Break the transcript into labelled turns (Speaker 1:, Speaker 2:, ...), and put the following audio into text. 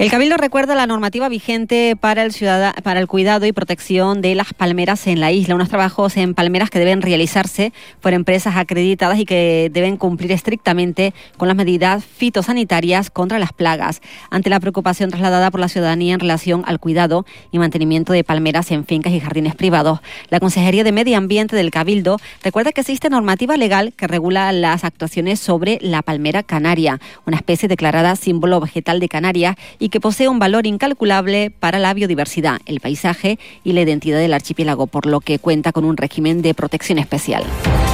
Speaker 1: El Cabildo recuerda la normativa vigente para el cuidado y protección de las palmeras en la isla, unos trabajos en palmeras que deben realizarse por empresas acreditadas y que deben cumplir estrictamente con las medidas fitosanitarias contra las plagas. Ante la preocupación trasladada por la ciudadanía en relación al cuidado y mantenimiento de palmeras en fincas y jardines privados, la Consejería de Medio Ambiente del Cabildo recuerda que existe normativa legal que regula las actuaciones sobre la palmera canaria, una especie declarada símbolo vegetal de Canarias y que posee un valor incalculable para la biodiversidad, el paisaje y la identidad del archipiélago, por lo que cuenta con un régimen de protección especial.